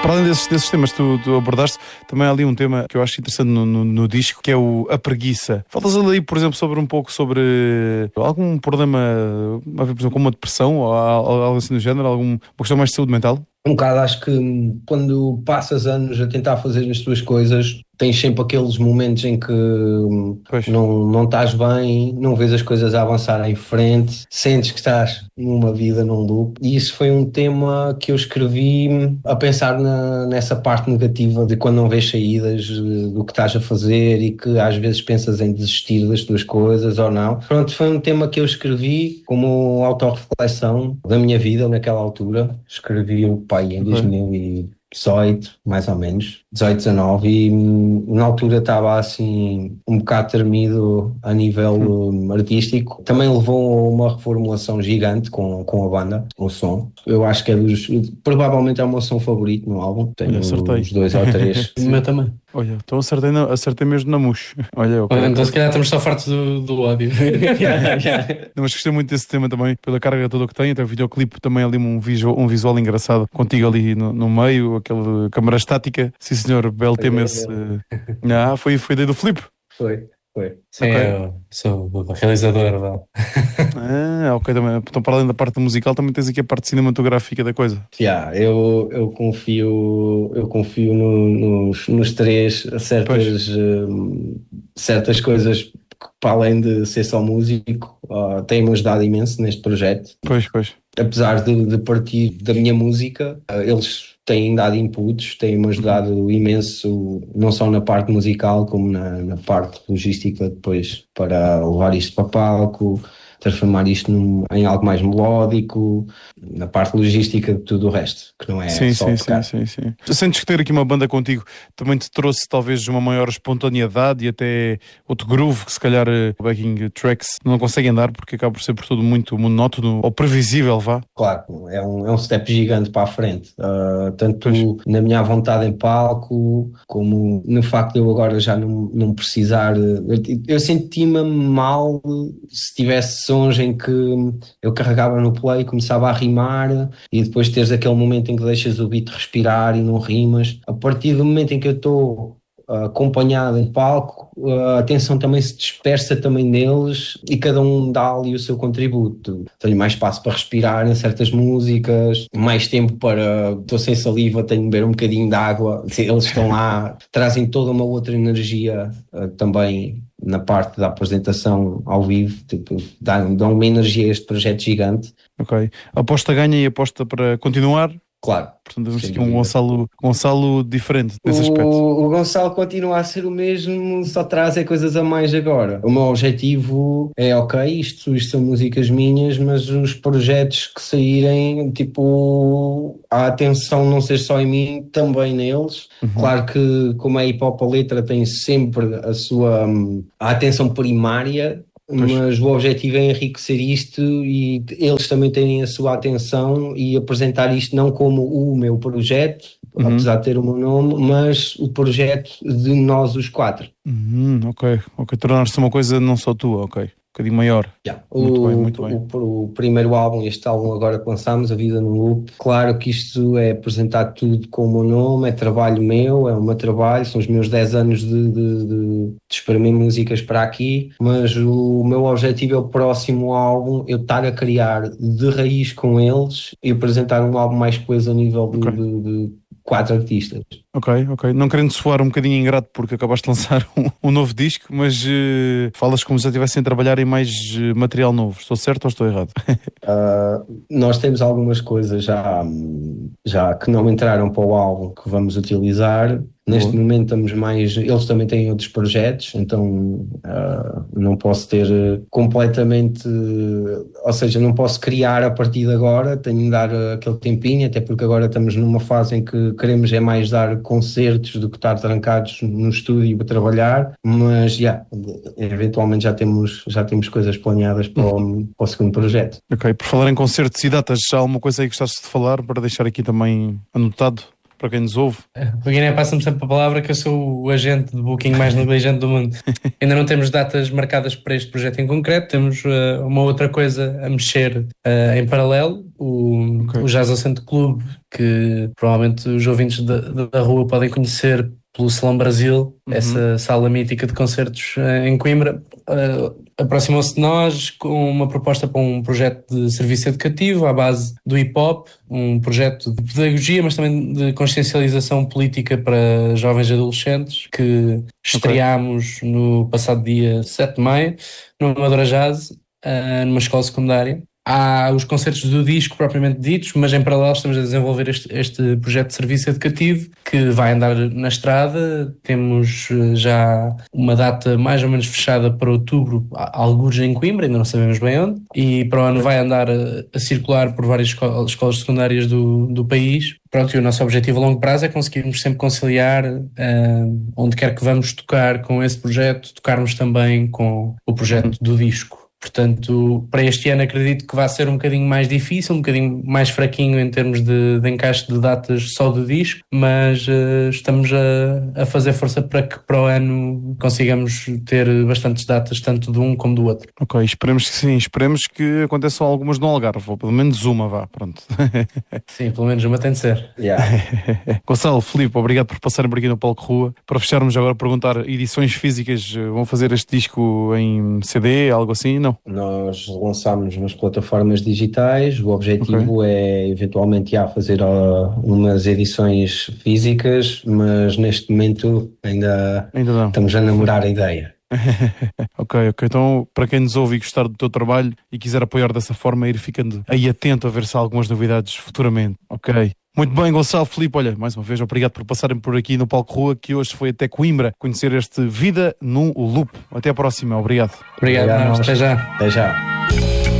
Para além desses temas que tu abordaste, também há ali um tema que eu acho interessante no disco, que é a preguiça. Faltas ali, por exemplo, um pouco sobre algum problema, a ver, por exemplo, como uma depressão ou algo assim do género, alguma questão mais de saúde mental? Um bocado, acho que quando passas anos a tentar fazer as tuas coisas, tens sempre aqueles momentos em que Pois. não estás bem, não vês as coisas a avançar em frente, sentes que estás numa vida, num loop. E isso foi um tema que eu escrevi a pensar nessa parte negativa de quando não vês saídas do que estás a fazer e que às vezes pensas em desistir das tuas coisas ou não. Pronto, foi um tema que eu escrevi como autorreflexão da minha vida naquela altura. Escrevi o pai em Ok. 2018, mais ou menos, 18, 19, e na altura estava assim um bocado tremido a nível Hum. artístico. Também levou a uma reformulação gigante com a banda, o som. Eu acho que provavelmente é o meu som favorito no álbum. Olha, Tenho acertei. uns dois ou três. O Sim. meu também. Olha, então acertei mesmo na mousse. Olha, ok, Então, ok. se calhar estamos só fartos do ódio. Não, mas gostei muito desse tema também, pela carga toda que tem, até o videoclipe também ali um visual engraçado, contigo ali no meio, aquele câmara estática. Sim senhor, belo A tema ideia esse. dele. Foi ideia do Filipe. Foi, foi. Sim, Ok. eu sou o realizador da. Ok, também. Então, para além da parte musical, também tens aqui a parte cinematográfica da coisa. Eu confio nos três Pois, certas coisas que, para além de ser só músico, têm-me ajudado imenso neste projeto. pois, pois. Apesar de partir da minha música, eles têm dado inputs, têm-me Uhum. ajudado imenso, não só na parte musical, como na parte logística depois, para levar isto para palco, transformar isto em algo mais melódico, na parte logística de tudo o resto, que não é Sim, só sim, sim, tocar. sim, sim. Sentes que ter aqui uma banda contigo também te trouxe talvez uma maior espontaneidade e até outro groove que se calhar backing tracks não conseguem dar porque acaba por ser por tudo muito monótono ou previsível, vá. Claro, é um step gigante para a frente, Pois. tanto na minha vontade em palco, como no facto de eu agora já não precisar. Eu sentia-me mal se tivesse sons em que eu carregava no play, começava a rimar e depois teres aquele momento em que deixas o beat respirar e não rimas. A partir do momento em que eu estou acompanhado em palco, a atenção também se dispersa também neles e cada um dá ali o seu contributo. Tenho mais espaço para respirar em certas músicas, mais tempo para, estou sem saliva, tenho de beber um bocadinho de água, eles estão lá, trazem toda uma outra energia também na parte da apresentação ao vivo, tipo, dão uma energia a este projeto gigante. Ok. Aposta ganha e aposta para continuar. Claro, Portanto, temos sem aqui um dúvida. Gonçalo diferente nesse aspecto. O Gonçalo continua a ser o mesmo, só traz coisas a mais agora. O meu objetivo é, ok, isto são músicas minhas, mas os projetos que saírem, tipo, a atenção não ser só em mim, também neles. Uhum. Claro que, como é hip hop, a letra tem sempre a atenção primária, Pois. mas o objetivo é enriquecer isto e eles também terem a sua atenção e apresentar isto não como o meu projeto, Uhum. apesar de ter o meu nome, mas o projeto de nós os quatro. Ok, ok. Tornar-se uma coisa não só tua, ok. Um bocadinho maior. Yeah. Muito bem, muito bem. O primeiro álbum, este álbum agora que lançámos, A Vida no Loop, claro que isto é apresentar tudo com o meu nome, é trabalho meu, é o meu trabalho, são os meus 10 anos de experimentar músicas para aqui, mas o meu objetivo é o próximo álbum, eu estar a criar de raiz com eles e apresentar um álbum mais coeso a nível Ok, de quatro artistas. ok. Não querendo soar um bocadinho ingrato porque acabaste de lançar um novo disco, mas falas como se já estivessem a trabalhar em mais material novo. Estou certo ou estou errado? Nós temos algumas coisas já que não entraram para o álbum que vamos utilizar. Neste Boa. momento estamos mais. Eles também têm outros projetos, então não posso ter completamente. Ou seja, não posso criar a partir de agora, tenho de dar aquele tempinho, até porque agora estamos numa fase em que queremos é mais dar concertos do que estar trancados no estúdio para trabalhar, mas eventualmente já temos coisas planeadas para o segundo projeto. Ok, por falar em concertos e datas, já há alguma coisa aí que gostaste de falar para deixar aqui também anotado? para quem nos ouve. O Guiné passa-me sempre a palavra que eu sou o agente de booking mais negligente do mundo. Ainda não temos datas marcadas para este projeto em concreto, temos uma outra coisa a mexer em paralelo, o Jazz ao Centro Clube, que provavelmente os ouvintes da rua podem conhecer pelo Salão Brasil, essa sala mítica de concertos em Coimbra. Aproximou-se de nós com uma proposta para um projeto de serviço educativo à base do hip-hop, um projeto de pedagogia, mas também de consciencialização política para jovens e adolescentes, que estreámos no passado dia 7 de maio, no Amadora Jazz, numa escola secundária. Há os concertos do disco propriamente ditos, mas em paralelo estamos a desenvolver este projeto de serviço educativo que vai andar na estrada. Temos já uma data mais ou menos fechada para outubro, algures em Coimbra, ainda não sabemos bem onde, e para o ano vai andar a circular por várias escolas secundárias do país. Pronto, e o nosso objetivo a longo prazo é conseguirmos sempre conciliar onde quer que vamos tocar com esse projeto, tocarmos também com o projeto do disco. Portanto, para este ano acredito que vai ser um bocadinho mais difícil, um bocadinho mais fraquinho em termos de encaixe de datas só do disco, mas estamos a fazer força para que para o ano consigamos ter bastantes datas, tanto de um como do outro. Ok, esperemos que sim, esperemos que aconteçam algumas no Algarve, ou pelo menos uma, vá, pronto. Sim, pelo menos uma tem de ser. Gonçalo, Filipe, obrigado por passarem por aqui no Palco Rua. Para fecharmos agora, perguntar, edições físicas, vão fazer este disco em CD, algo assim? Não? Nós lançámos nas plataformas digitais, o objetivo é eventualmente fazer umas edições físicas, mas neste momento ainda não. Estamos a namorar a ideia. Ok, então para quem nos ouve e gostar do teu trabalho e quiser apoiar dessa forma, ir ficando aí atento a ver se há algumas novidades futuramente. Ok. Muito bem, Gonçalo, Filipe, olha, mais uma vez, obrigado por passarem por aqui no Palco Rua, que hoje foi até Coimbra, conhecer este Vida no Loop. Até à próxima, obrigado. Obrigado, até já. Até já.